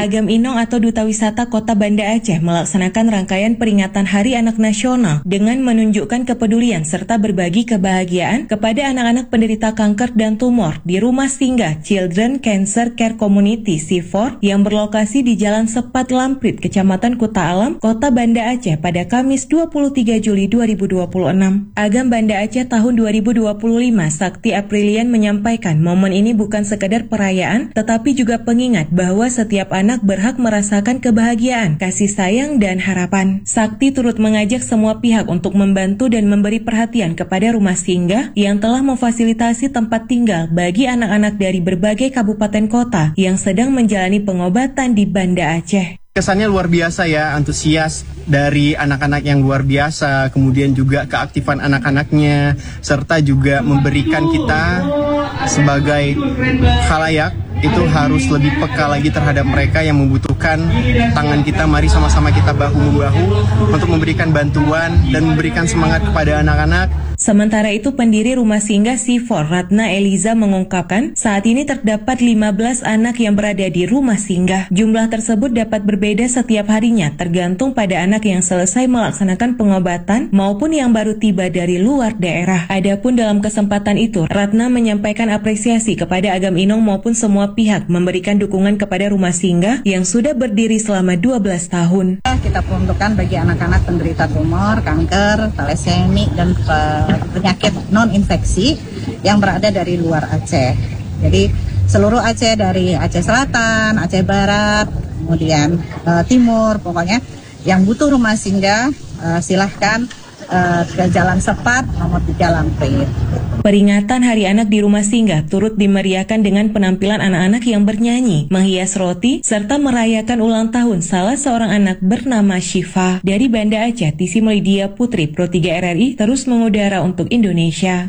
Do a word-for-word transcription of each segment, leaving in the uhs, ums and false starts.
Agam Inong atau Duta Wisata Kota Banda Aceh melaksanakan rangkaian peringatan Hari Anak Nasional dengan menunjukkan kepedulian serta berbagi kebahagiaan kepada anak-anak penderita kanker dan tumor di Rumah Singgah Children Cancer Care Community C empat yang berlokasi di Jalan Sepat Lamprit, Kecamatan Kuta Alam, Kota Banda Aceh pada Kamis dua puluh tiga Juli dua ribu dua puluh enam. Agam Banda Aceh tahun dua ribu dua puluh lima, Sakti Aprilian menyampaikan momen ini bukan sekadar perayaan, tetapi juga pengingat bahwa setiap anak berhak merasakan kebahagiaan, kasih sayang, dan harapan. Sakti turut mengajak semua pihak untuk membantu dan memberi perhatian kepada rumah singgah yang telah memfasilitasi tempat tinggal bagi anak-anak dari berbagai kabupaten kota yang sedang menjalani pengobatan di Banda Aceh. Kesannya luar biasa ya, antusias dari anak-anak yang luar biasa, kemudian juga keaktifan anak-anaknya, serta juga memberikan kita sebagai khalayak itu harus lebih peka lagi terhadap mereka yang membutuhkan tangan kita. Mari sama-sama kita bahu-membahu untuk memberikan bantuan dan memberikan semangat kepada anak-anak. Sementara itu, pendiri Rumah Singgah C empat, Ratna Eliza, mengungkapkan saat ini terdapat lima belas anak yang berada di rumah singgah. Jumlah tersebut dapat berbeda setiap harinya, tergantung pada anak yang selesai melaksanakan pengobatan maupun yang baru tiba dari luar daerah. Adapun dalam kesempatan itu, Ratna menyampaikan apresiasi kepada Agam Inong maupun semua pihak memberikan dukungan kepada rumah singgah yang sudah berdiri selama dua belas tahun. Kita peruntukkan bagi anak-anak penderita tumor, kanker, talasemik, dan penyakit non-infeksi yang berada dari luar Aceh. Jadi seluruh Aceh, dari Aceh Selatan, Aceh Barat, kemudian uh, Timur, pokoknya yang butuh rumah singgah uh, silahkan uh, ke Jalan Sepat nomor tiga Lamprit. Peringatan Hari Anak di Rumah Singgah turut dimeriahkan dengan penampilan anak-anak yang bernyanyi, menghias roti, serta merayakan ulang tahun salah seorang anak bernama Syifa. Dari Banda Aceh, Tisi Melidia Putri, Pro tiga R R I, terus mengudara untuk Indonesia.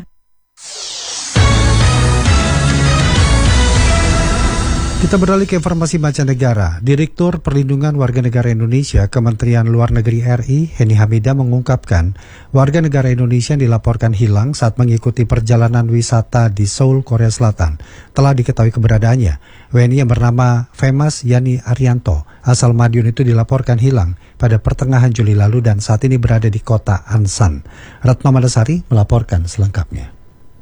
Kita beralih ke informasi mancanegara. Direktur Perlindungan Warga Negara Indonesia Kementerian Luar Negeri R I, Henny Hamidah, mengungkapkan warga negara Indonesia yang dilaporkan hilang saat mengikuti perjalanan wisata di Seoul, Korea Selatan. Telah diketahui keberadaannya. W N I yang bernama Femas Yani Arianto asal Madiun itu dilaporkan hilang pada pertengahan Juli lalu dan saat ini berada di kota Ansan. Retno Mandasari melaporkan selengkapnya.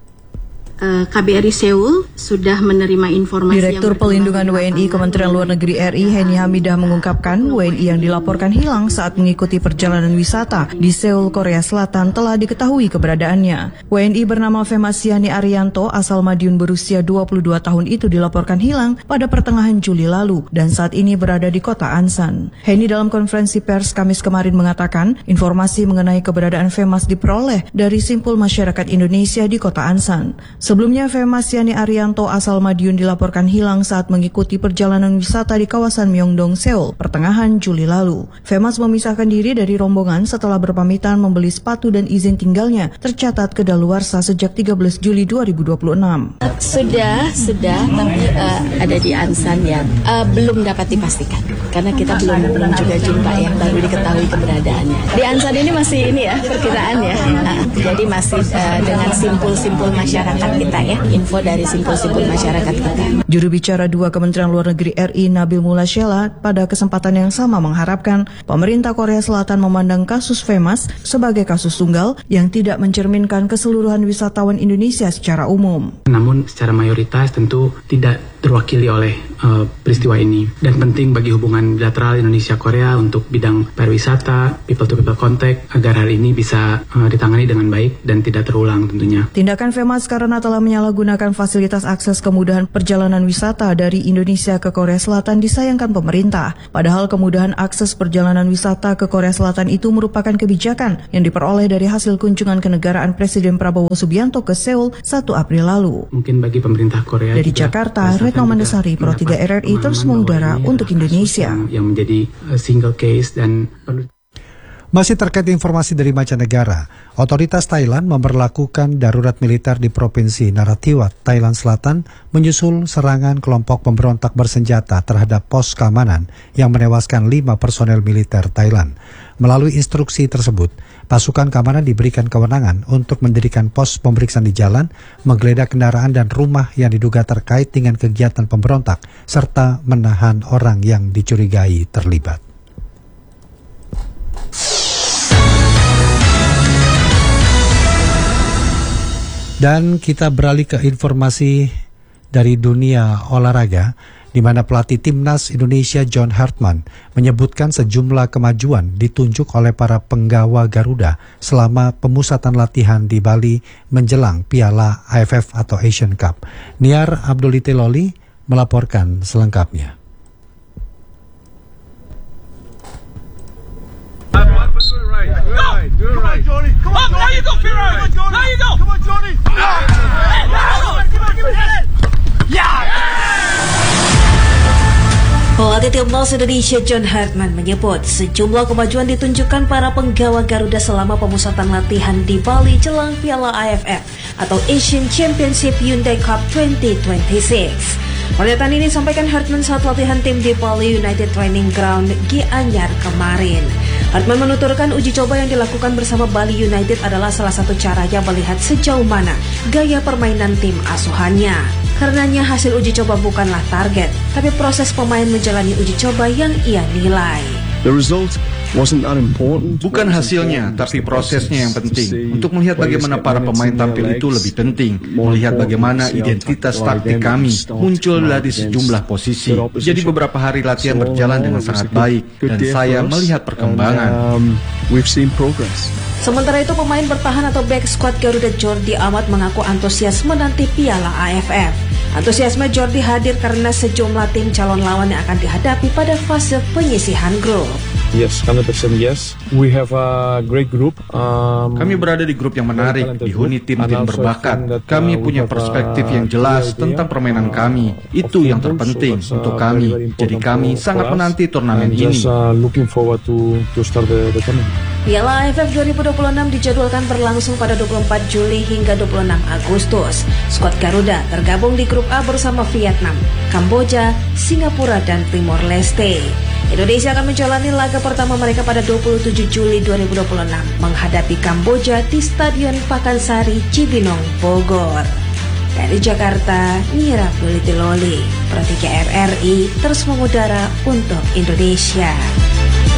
K B R I Seoul sudah menerima informasi. Direktur Pelindungan W N I Kementerian Luar Negeri R I, Henny Hamidah, mengungkapkan W N I yang dilaporkan hilang saat mengikuti perjalanan wisata di Seoul, Korea Selatan telah diketahui keberadaannya. W N I bernama Femas Yani Arianto asal Madiun berusia dua puluh dua tahun itu dilaporkan hilang pada pertengahan Juli lalu dan saat ini berada di kota Ansan. Henny dalam konferensi pers Kamis kemarin mengatakan informasi mengenai keberadaan Femas diperoleh dari simpul masyarakat Indonesia di kota Ansan. Sebelumnya, Femas Yani Arianto asal Madiun dilaporkan hilang saat mengikuti perjalanan wisata di kawasan Myeongdong, Seoul, pertengahan Juli lalu. Femas memisahkan diri dari rombongan setelah berpamitan membeli sepatu dan izin tinggalnya tercatat kedaluarsa sejak tiga belas Juli dua ribu dua puluh enam. Sudah, sudah, tapi uh, ada di Ansan ya. Uh, belum dapat dipastikan, karena kita belum belum juga jumpa ya, baru diketahui keberadaannya. Di Ansan ini masih ini ya, perkiraan ya. Uh, jadi masih uh, dengan simpul-simpul masyarakat kita ya, info dari simpul-simpul masyarakat kita. Juru bicara dua Kementerian Luar Negeri R I, Nabil Mulasyela, pada kesempatan yang sama mengharapkan pemerintah Korea Selatan memandang kasus Femas sebagai kasus tunggal yang tidak mencerminkan keseluruhan wisatawan Indonesia secara umum. Namun secara mayoritas tentu tidak terwakili oleh uh, peristiwa ini, dan penting bagi hubungan bilateral Indonesia-Korea untuk bidang pariwisata, people-to-people contact, agar hal ini bisa uh, ditangani dengan baik dan tidak terulang tentunya. Tindakan Femas karena telah menyalahgunakan fasilitas akses kemudahan perjalanan wisata dari Indonesia ke Korea Selatan disayangkan pemerintah. Padahal kemudahan akses perjalanan wisata ke Korea Selatan itu merupakan kebijakan yang diperoleh dari hasil kunjungan kenegaraan Presiden Prabowo Subianto ke Seoul satu April lalu. Mungkin bagi pemerintah Korea dari Jakarta, Retno Mandasari, Pro tiga R R I, terus mengudara untuk Indonesia. Yang menjadi single case dan perlu. Masih terkait informasi dari mancanegara, otoritas Thailand memberlakukan darurat militer di Provinsi Narathiwat, Thailand Selatan, menyusul serangan kelompok pemberontak bersenjata terhadap pos keamanan yang menewaskan lima personel militer Thailand. Melalui instruksi tersebut, pasukan keamanan diberikan kewenangan untuk mendirikan pos pemeriksaan di jalan, menggeledah kendaraan dan rumah yang diduga terkait dengan kegiatan pemberontak, serta menahan orang yang dicurigai terlibat. Dan kita beralih ke informasi dari dunia olahraga, di mana pelatih timnas Indonesia John Hartman menyebutkan sejumlah kemajuan ditunjuk oleh para penggawa Garuda selama pemusatan latihan di Bali menjelang Piala A F F atau Asian Cup. Niar Abdulite Loli melaporkan selengkapnya. Pelatih timnas Indonesia John Hartman menyebut sejumlah kemajuan ditunjukkan para penggawa Garuda selama pemusatan latihan di Bali jelang Piala A F F atau Asian Championship Hyundai Cup dua ribu dua puluh enam. Pernyataan ini disampaikan Hartman saat latihan tim di Bali United Training Ground Gianyar kemarin. Hartman menuturkan uji coba yang dilakukan bersama Bali United adalah salah satu caranya melihat sejauh mana gaya permainan tim asuhannya. Karenanya hasil uji coba bukanlah target, tapi proses pemain menjalani uji coba yang ia nilai. The result wasn't that important. Bukan hasilnya, tapi prosesnya yang penting. Untuk melihat bagaimana para pemain tampil itu lebih penting. Melihat bagaimana identitas taktik kami muncul dari sejumlah posisi. Jadi beberapa hari latihan berjalan dengan sangat baik dan saya melihat perkembangan. We've seen progress. Sementara itu pemain bertahan atau back squad Garuda Jordi Amat mengaku antusias menanti Piala A F F. Antusiasme Jordi hadir karena sejumlah tim calon lawan yang akan dihadapi pada fase penyisihan grup. Yes, one hundred percent yes. We have a great group. Um, Kami berada di grup yang menarik, dihuni tim-tim berbakat. Kami punya perspektif yang jelas tentang permainan kami. Itu yang terpenting untuk kami. Jadi kami sangat menanti turnamen ini. Looking forward to to start the tournament. Piala A F F dua ribu dua puluh enam dijadwalkan berlangsung pada dua puluh empat Juli hingga dua puluh enam Agustus. Skuad Garuda tergabung di grup A bersama Vietnam, Kamboja, Singapura, dan Timor Leste. Indonesia akan menjalani laga pertama mereka pada dua puluh tujuh Juli dua ribu dua puluh enam menghadapi Kamboja di Stadion Pakansari, Cibinong, Bogor. Dari Jakarta, Niar Abdulite Loli, Pro tiga R R I, terus mengudara untuk Indonesia.